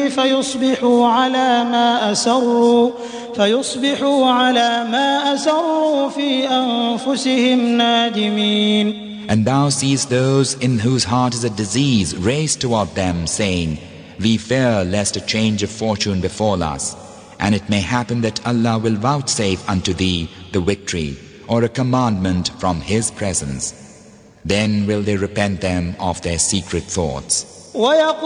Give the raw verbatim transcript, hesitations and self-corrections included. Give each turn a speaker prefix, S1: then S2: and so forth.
S1: فيصبحوا على ما أسروا فيصبحوا على ما أسروا في أنفسهم نادمين.
S2: And thou seest those in whose heart is a disease raised toward them, saying, We fear lest a change of fortune befall us, and it may happen that Allah will vouchsafe unto thee the victory, or a commandment from His presence. Then will they repent them of their secret thoughts.